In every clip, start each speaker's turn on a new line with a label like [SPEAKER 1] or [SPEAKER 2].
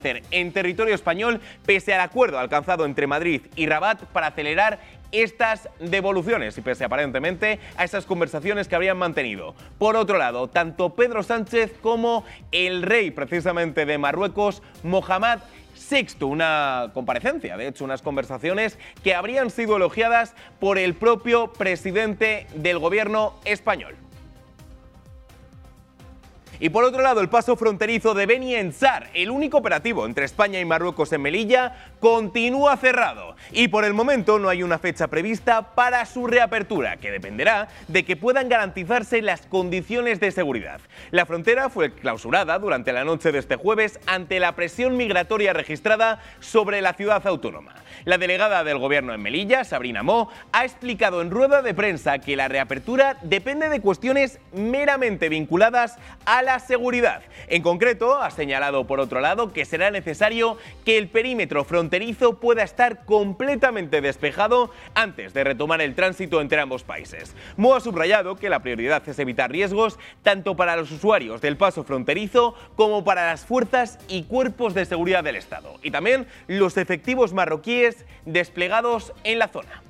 [SPEAKER 1] en territorio español pese al acuerdo alcanzado entre Madrid y Rabat para acelerar estas devoluciones y pese aparentemente a esas conversaciones que habrían mantenido. Por otro lado, tanto Pedro Sánchez como el rey precisamente de Marruecos, Mohamed VI, una comparecencia, de hecho unas conversaciones que habrían sido elogiadas por el propio presidente del gobierno español. Y por otro lado, el paso fronterizo de Beni Ensar, el único operativo entre España y Marruecos en Melilla, continúa cerrado. Y por el momento no hay una fecha prevista para su reapertura, que dependerá de que puedan garantizarse las condiciones de seguridad. La frontera fue clausurada durante la noche de este jueves ante la presión migratoria registrada sobre la ciudad autónoma. La delegada del gobierno en Melilla, Sabrina Moe, ha explicado en rueda de prensa que la reapertura depende de cuestiones meramente vinculadas a la seguridad. En concreto, ha señalado por otro lado que será necesario que el perímetro fronterizo pueda estar completamente despejado antes de retomar el tránsito entre ambos países. Moe ha subrayado que la prioridad es evitar riesgos tanto para los usuarios del paso fronterizo como para las fuerzas y cuerpos de seguridad del Estado y también los efectivos marroquíes desplegados en la zona.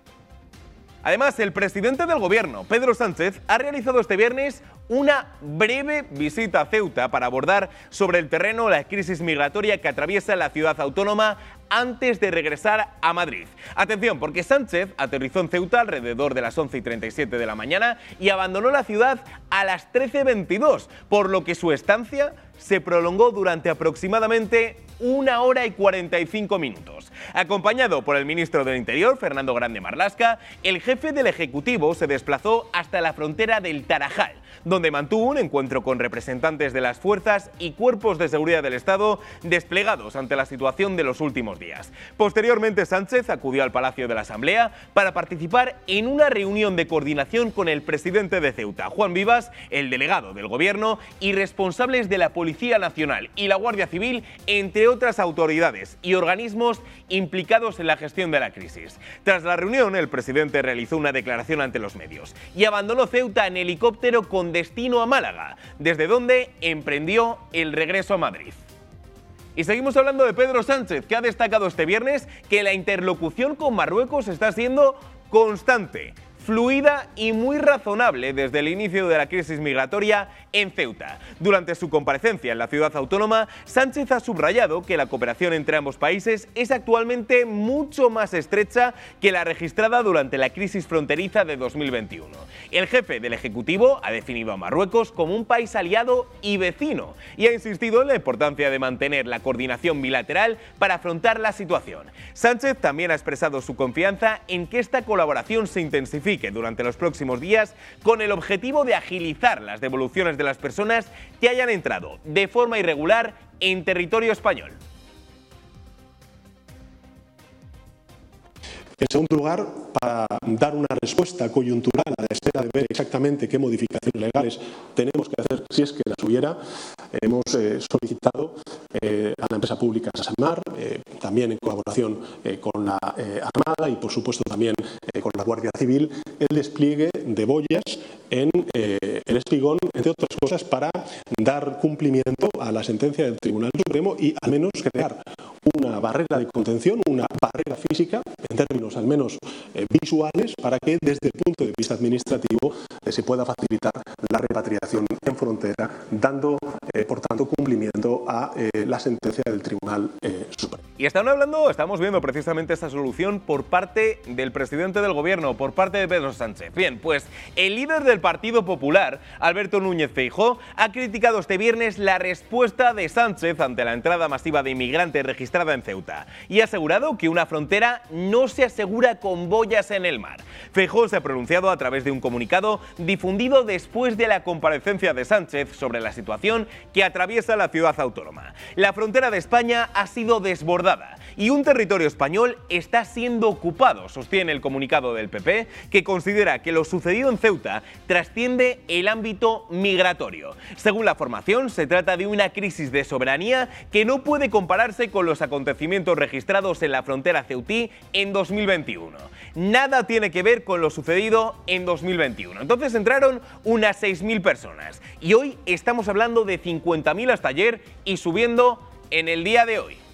[SPEAKER 1] Además, el presidente del gobierno, Pedro Sánchez, ha realizado este viernes una breve visita a Ceuta para abordar sobre el terreno la crisis migratoria que atraviesa la ciudad autónoma antes de regresar a Madrid. Atención, porque Sánchez aterrizó en Ceuta alrededor de las 11:37 de la mañana y abandonó la ciudad a las 13:22, por lo que su estancia se prolongó durante aproximadamente 1 hora y 45 minutos. Acompañado por el ministro del Interior, Fernando Grande Marlaska, el jefe del Ejecutivo se desplazó hasta la frontera del Tarajal, donde mantuvo un encuentro con representantes de las fuerzas y cuerpos de seguridad del Estado desplegados ante la situación de los últimos días. Posteriormente, Sánchez acudió al Palacio de la Asamblea para participar en una reunión de coordinación con el presidente de Ceuta, Juan Vivas, el delegado del gobierno y responsables de la Policía Nacional y la Guardia Civil, entre otras autoridades y organismos implicados en la gestión de la crisis. Tras la reunión, el presidente realizó una declaración ante los medios y abandonó Ceuta en helicóptero con destino a Málaga, desde donde emprendió el regreso a Madrid. Y seguimos hablando de Pedro Sánchez, que ha destacado este viernes que la interlocución con Marruecos está siendo constante, fluida y muy razonable desde el inicio de la crisis migratoria en Ceuta. Durante su comparecencia en la ciudad autónoma, Sánchez ha subrayado que la cooperación entre ambos países es actualmente mucho más estrecha que la registrada durante la crisis fronteriza de 2021. El jefe del Ejecutivo ha definido a Marruecos como un país aliado y vecino y ha insistido en la importancia de mantener la coordinación bilateral para afrontar la situación. Sánchez también ha expresado su confianza en que esta colaboración se intensifique durante los próximos días con el objetivo de agilizar las devoluciones de las personas que hayan entrado de forma irregular en territorio español.
[SPEAKER 2] En segundo lugar, para dar una respuesta coyuntural a la espera de ver exactamente qué modificaciones legales tenemos que hacer, si es que las hubiera, hemos solicitado a la empresa pública SASAMAR, también en colaboración con la Armada y por supuesto también con la Guardia Civil, el despliegue de boyas en el Espigón, entre otras cosas, para dar cumplimiento a la sentencia del Tribunal Supremo y al menos crear una barrera de contención, una barrera física, en términos al menos visuales, para que desde el punto de vista administrativo se pueda facilitar la repatriación en frontera, dando por tanto cumplimiento a la sentencia del Tribunal Supremo.
[SPEAKER 1] Y estamos viendo precisamente esta solución por parte del presidente del gobierno, por parte de Pedro Sánchez. Bien, pues el líder del Partido Popular, Alberto Núñez Feijóo, ha criticado este viernes la respuesta de Sánchez ante la entrada masiva de inmigrantes registrada en Ceuta y ha asegurado que una frontera no se asegura con boyas en el mar. Feijóo se ha pronunciado a través de un comunicado difundido después de la comparecencia de Sánchez sobre la situación que atraviesa la ciudad autónoma. La frontera de España ha sido desbordada y un territorio español está siendo ocupado, sostiene el comunicado del PP, que considera que lo sucedido en Ceuta trasciende el ámbito migratorio. Según la formación, se trata de una crisis de soberanía que no puede compararse con los acontecimientos registrados en la frontera ceutí en 2021. Nada tiene que ver con lo sucedido en 2021. Entonces entraron unas 6.000 personas y hoy estamos hablando de 50.000 hasta ayer y subiendo en el día de hoy.